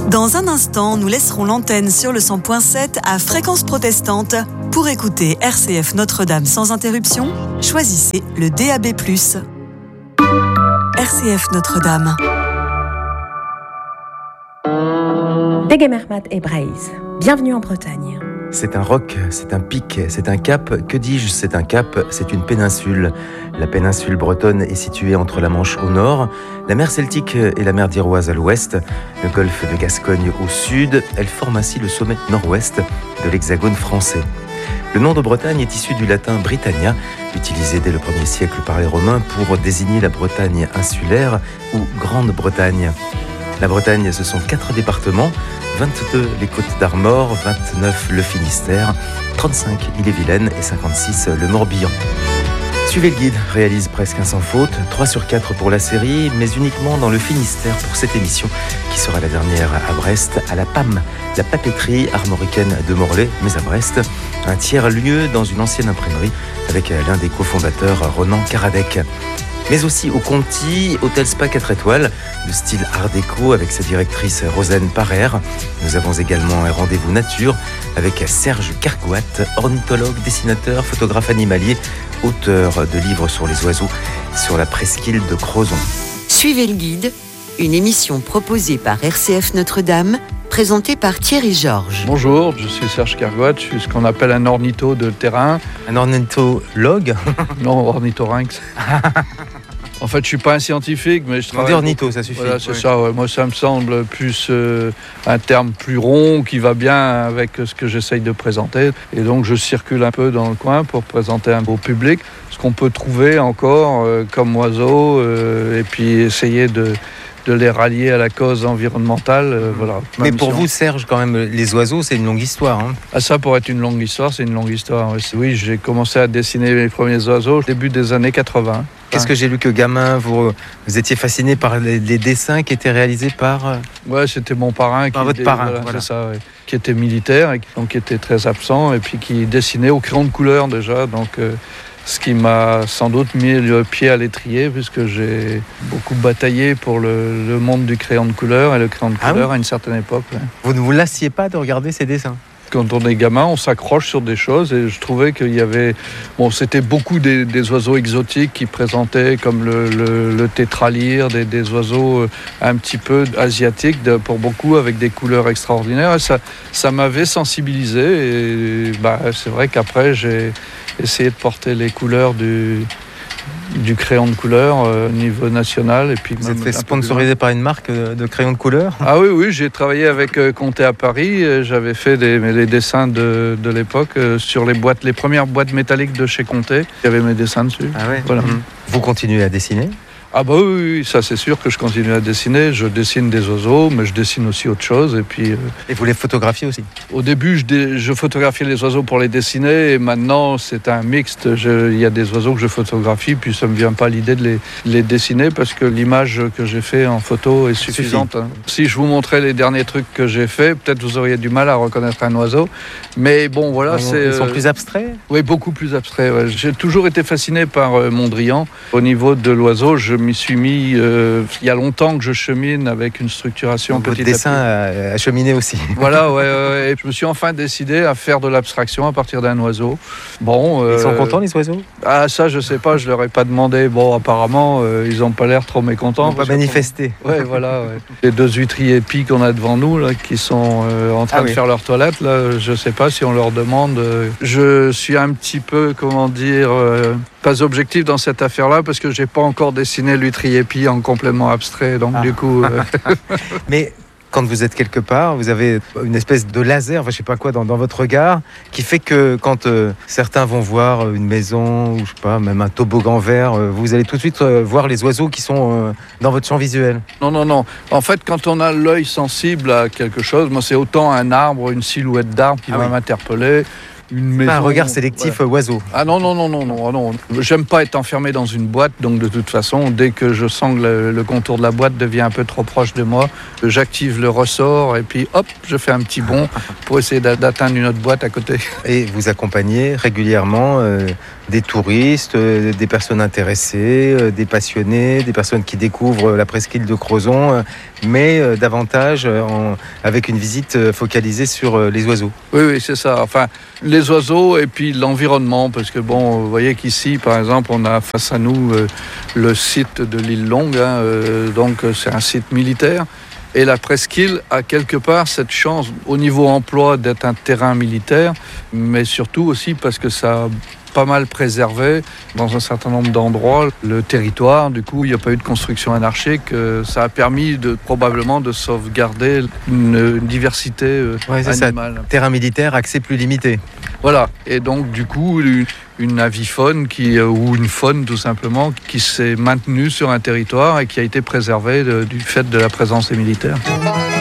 Dans un instant, nous laisserons l'antenne sur le 100.7 à fréquence protestante. Pour écouter RCF Notre-Dame sans interruption, choisissez le DAB+. RCF Notre-Dame. Degemermat et Braise. Bienvenue en Bretagne. C'est un roc, c'est un pic, c'est un cap. Que dis-je, c'est un cap, c'est une péninsule. La péninsule bretonne est située entre la Manche au nord, la mer Celtique et la mer d'Iroise à l'ouest, le golfe de Gascogne au sud. Elle forme ainsi le sommet nord-ouest de l'hexagone français. Le nom de Bretagne est issu du latin Britannia, utilisé dès le 1er siècle par les Romains pour désigner la Bretagne insulaire ou Grande-Bretagne. La Bretagne, ce sont 4 départements, 22 les Côtes d'Armor, 29 le Finistère, 35 Ille-et-Vilaine et 56 le Morbihan. Suivez le guide, réalise presque un sans faute, 3 sur 4 pour la série, mais uniquement dans le Finistère pour cette émission, qui sera la dernière à Brest, à la PAM, la papeterie armoricaine de Morlaix, mais à Brest, un tiers-lieu dans une ancienne imprimerie avec l'un des cofondateurs, Ronan Karadec. Mais aussi au Conti, hôtel spa 4 étoiles, de style art déco avec sa directrice Rosanne Parer. Nous avons également un rendez-vous nature avec Serge Cargoat, ornithologue, dessinateur, photographe animalier, auteur de livres sur les oiseaux, sur la presqu'île de Crozon. Suivez le guide, une émission proposée par RCF Notre-Dame, présentée par Thierry Georges. Bonjour, je suis Serge Cargoat, je suis ce qu'on appelle un ornitho de terrain. Un ornithologue? Non, ornithorynx. En fait, je suis pas un scientifique, mais je travaille... On dit ornitho, ça suffit. Voilà, c'est ça, ouais. Moi, ça me semble plus un terme plus rond qui va bien avec ce que j'essaye de présenter. Et donc, je circule un peu dans le coin pour présenter un beau public, ce qu'on peut trouver encore comme oiseaux, et puis essayer de les rallier à la cause environnementale. Voilà. Mais pour vous, Serge, quand même, les oiseaux, c'est une longue histoire. Hein. Ah, ça, pour être une longue histoire, c'est une longue histoire. Oui, j'ai commencé à dessiner mes premiers oiseaux au début des années 80. Qu'est-ce que j'ai lu que gamin, vous étiez fasciné par les dessins qui étaient réalisés par... Ouais, c'était mon parrain. Par votre parrain, voilà. C'est ça, ouais. Qui était militaire, et donc qui était très absent, et puis qui dessinait au crayon de couleur déjà. Donc, ce qui m'a sans doute mis le pied à l'étrier, puisque j'ai beaucoup bataillé pour le monde du crayon de couleur, et le crayon de couleur à une certaine époque. Ouais. Vous ne vous lassiez pas de regarder ces dessins? Quand on est gamin, on s'accroche sur des choses, et je trouvais qu'il y avait... Bon, c'était beaucoup des oiseaux exotiques qui présentaient, comme le tétralyre, des oiseaux un petit peu asiatiques, pour beaucoup, avec des couleurs extraordinaires. Et ça m'avait sensibilisé, et c'est vrai qu'après, j'ai essayé de porter les couleurs du crayon de couleur au niveau national. Et puis vous êtes fait sponsoriser par une marque de crayon de couleur? Ah oui, j'ai travaillé avec Conté à Paris. J'avais fait les dessins de l'époque sur les premières boîtes métalliques de chez Conté. Il y avait mes dessins dessus. Ah ouais. Voilà. Vous continuez à dessiner? Ah oui, ça c'est sûr que je continue à dessiner. Je dessine des oiseaux, mais je dessine aussi autre chose. Et puis. Et vous les photographiez aussi? Au début, je photographiais les oiseaux pour les dessiner, et maintenant c'est un mixte. Il y a des oiseaux que je photographie, puis ça me vient pas l'idée de les dessiner parce que l'image que j'ai fait en photo est suffisante. Hein. Si je vous montrais les derniers trucs que j'ai fait, peut-être vous auriez du mal à reconnaître un oiseau. Mais bon, voilà, Ils sont plus abstraits? Oui, beaucoup plus abstraits. Ouais. J'ai toujours été fasciné par Mondrian. Au niveau de l'oiseau, je m'y suis mis il y a longtemps que je chemine avec une structuration petit à petit. Votre dessin a cheminé aussi. Voilà, ouais. Et je me suis enfin décidé à faire de l'abstraction à partir d'un oiseau. Bon, ils sont contents, les oiseaux? Ah, ça, je sais pas, je leur ai pas demandé. Bon, apparemment, ils ont pas l'air trop mécontents. Ils n'ont pas manifesté. Ouais, voilà. Ouais. Les 2 huîtriers épis qu'on a devant nous, là, qui sont en train de faire leur toilette, là, je sais pas si on leur demande. Je suis un petit peu, pas objectif dans cette affaire-là, parce que j'ai pas encore dessiné l'huîtrier épi en complément abstrait, donc du coup... Mais quand vous êtes quelque part, vous avez une espèce de laser, je sais pas quoi, dans votre regard, qui fait que quand certains vont voir une maison, ou je sais pas, même un toboggan vert, vous allez tout de suite voir les oiseaux qui sont dans votre champ visuel. Non. En fait, quand on a l'œil sensible à quelque chose, moi c'est autant un arbre, une silhouette d'arbre qui va m'interpeller, une maison. Un regard sélectif oiseau. Ah non. J'aime pas être enfermé dans une boîte, donc de toute façon, dès que je sens que le contour de la boîte devient un peu trop proche de moi, j'active le ressort et puis hop, je fais un petit bond pour essayer d'atteindre une autre boîte à côté. Et vous accompagnez régulièrement des touristes, des personnes intéressées, des passionnés, des personnes qui découvrent la presqu'île de Crozon, mais davantage avec une visite focalisée sur les oiseaux. Oui, c'est ça. Enfin, les oiseaux et puis l'environnement, parce que bon, vous voyez qu'ici, par exemple, on a face à nous le site de l'île Longue, donc c'est un site militaire. Et la presqu'île a quelque part cette chance au niveau emploi d'être un terrain militaire, mais surtout aussi parce que ça a pas mal préservé dans un certain nombre d'endroits le territoire. Du coup, il n'y a pas eu de construction anarchique. Ça a permis probablement de sauvegarder une diversité animale. Ça. Terrain militaire, accès plus limité. Voilà. Et donc, du coup, une avifaune ou une faune tout simplement qui s'est maintenue sur un territoire et qui a été préservée du fait de la présence des militaires.